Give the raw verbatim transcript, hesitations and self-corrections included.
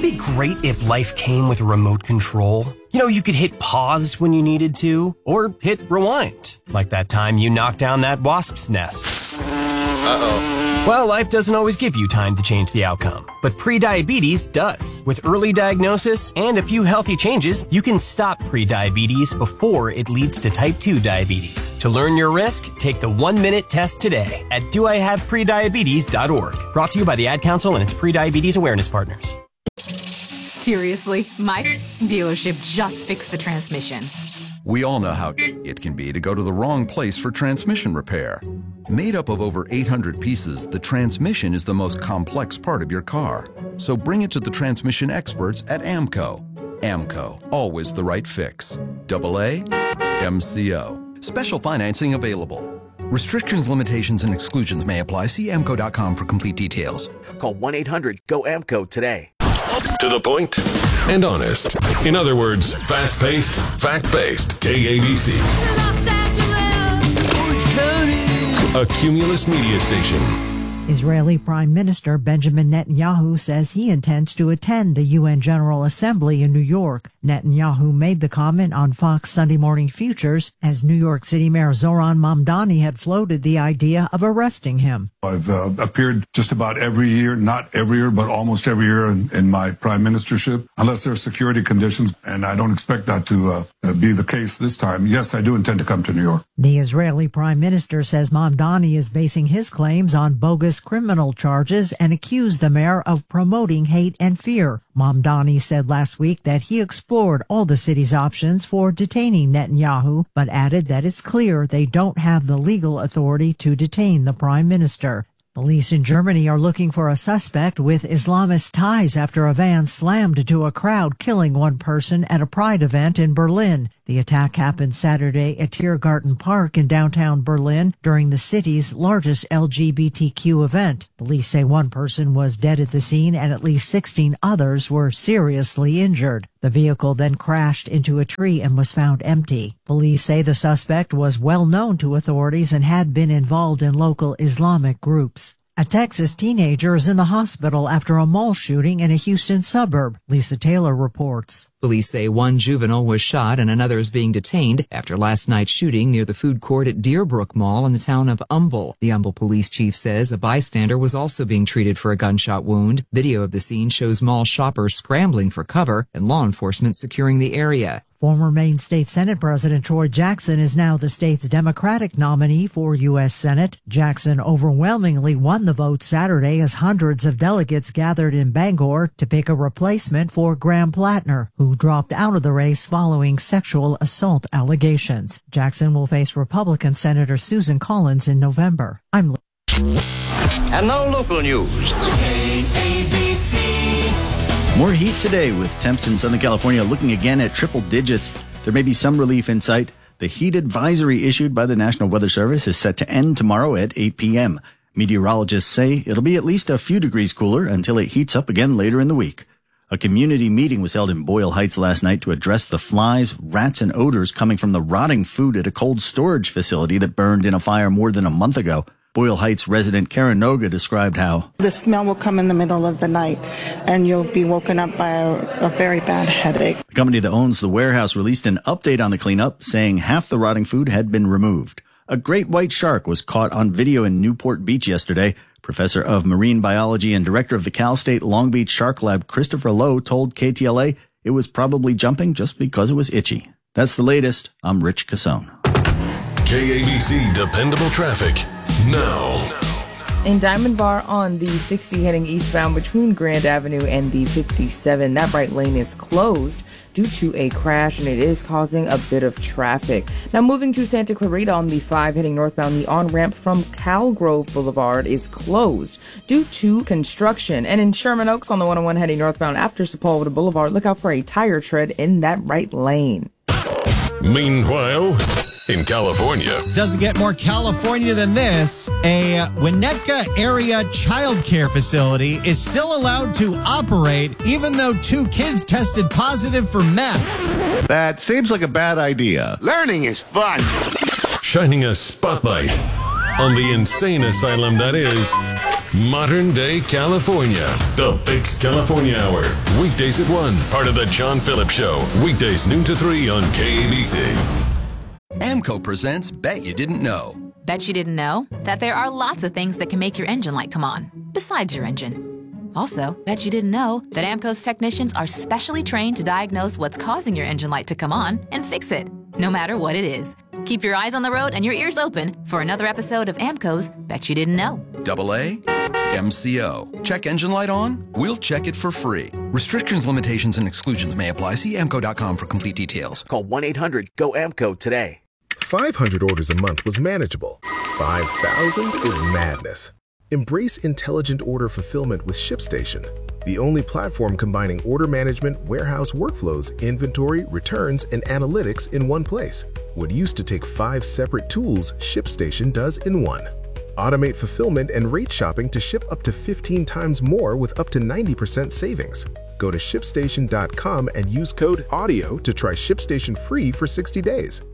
it be great if life came with a remote control? You know, you could hit pause when you needed to, or hit rewind, like that time you knocked down that wasp's nest. Uh-oh. Well, life doesn't always give you time to change the outcome, but prediabetes does. With early diagnosis and a few healthy changes, you can stop prediabetes before it leads to type two diabetes. To learn your risk, take the one-minute test today at do I have prediabetes dot org. Brought to you by the Ad Council and its prediabetes awareness partners. Seriously, my dealership just fixed the transmission. We all know how it can be to go to the wrong place for transmission repair. Made up of over eight hundred pieces, the transmission is the most complex part of your car. So bring it to the transmission experts at AMCO. AMCO, always the right fix. Double A, M C O. Special financing available. Restrictions, limitations, and exclusions may apply. See A M C O dot com for complete details. Call one eight hundred G O A M C O today. To the point and honest. In other words, fast-paced, fact-based. K A B C. A Cumulus media station. Israeli Prime Minister Benjamin Netanyahu says he intends to attend the U N General Assembly in New York. Netanyahu made the comment on Fox Sunday Morning Futures as New York City Mayor Zoran Mamdani had floated the idea of arresting him. I've uh, appeared just about every year, not every year, but almost every year in, in my prime ministership, unless there are security conditions, and I don't expect that to uh, be the case this time. Yes, I do intend to come to New York. The Israeli Prime Minister says Mamdani is basing his claims on bogus criminal charges and accused the mayor of promoting hate and fear. Mamdani said last week that he explored all the city's options for detaining Netanyahu, but added that it's clear they don't have the legal authority to detain the prime minister. Police in Germany are looking for a suspect with Islamist ties after a van slammed into a crowd, killing one person at a Pride event in Berlin. The attack happened Saturday at Tiergarten Park in downtown Berlin during the city's largest L G B T Q event. Police say one person was dead at the scene and at least sixteen others were seriously injured. The vehicle then crashed into a tree and was found empty. Police say the suspect was well known to authorities and had been involved in local Islamic groups. A Texas teenager is in the hospital after a mall shooting in a Houston suburb. Lisa Taylor reports. Police say one juvenile was shot and another is being detained after last night's shooting near the food court at Deerbrook Mall in the town of Humble. The Humble police chief says a bystander was also being treated for a gunshot wound. Video of the scene shows mall shoppers scrambling for cover and law enforcement securing the area. Former Maine State Senate President Troy Jackson is now the state's Democratic nominee for U S Senate. Jackson overwhelmingly won the vote Saturday as hundreds of delegates gathered in Bangor to pick a replacement for Graham Plattner, who dropped out of the race following sexual assault allegations. Jackson will face Republican Senator Susan Collins in November. I'm And now local news. A B C. More heat today with temps in Southern California looking again at triple digits. There may be some relief in sight. The heat advisory issued by the National Weather Service is set to end tomorrow at eight p.m. Meteorologists say it'll be at least a few degrees cooler until it heats up again later in the week. A community meeting was held in Boyle Heights last night to address the flies, rats, and odors coming from the rotting food at a cold storage facility that burned in a fire more than a month ago. Boyle Heights resident Karen Noga described how the smell will come in the middle of the night and you'll be woken up by a, a very bad headache. The company that owns the warehouse released an update on the cleanup, saying half the rotting food had been removed. A great white shark was caught on video in Newport Beach yesterday. Professor of Marine Biology and Director of the Cal State Long Beach Shark Lab, Christopher Lowe, told K T L A it was probably jumping just because it was itchy. That's the latest. I'm Rich Cassone. K A B C Dependable Traffic now. In Diamond Bar on the sixty heading eastbound between Grand Avenue and the fifty-seven, that right lane is closed due to a crash, and it is causing a bit of traffic. Now moving to Santa Clarita on the five heading northbound, the on-ramp from Calgrove Boulevard is closed due to construction. And in Sherman Oaks on the one oh one heading northbound after Sepulveda Boulevard, look out for a tire tread in that right lane. Meanwhile, in California. Doesn't get more California than this. A Winnetka area child care facility is still allowed to operate even though two kids tested positive for meth. That seems like a bad idea. Learning is fun. Shining a spotlight on the insane asylum that is Modern Day California. The Fix California Hour. Weekdays at one. Part of the John Phillips Show. Weekdays noon to three on K A B C. AMCO presents Bet You Didn't Know. Bet you didn't know that there are lots of things that can make your engine light come on, besides your engine. Also, bet you didn't know that AMCO's technicians are specially trained to diagnose what's causing your engine light to come on and fix it, no matter what it is. Keep your eyes on the road and your ears open for another episode of AMCO's Bet You Didn't Know. Double A, M C O. Check engine light on? We'll check it for free. Restrictions, limitations, and exclusions may apply. See A M C O dot com for complete details. Call one eight hundred G O A M C O today. five hundred orders a month was manageable. five thousand is madness. Embrace intelligent order fulfillment with ShipStation, the only platform combining order management, warehouse workflows, inventory, returns, and analytics in one place. What used to take five separate tools, ShipStation does in one. Automate fulfillment and rate shopping to ship up to fifteen times more with up to ninety percent savings. Go to ShipStation dot com and use code AUDIO to try ShipStation free for sixty days.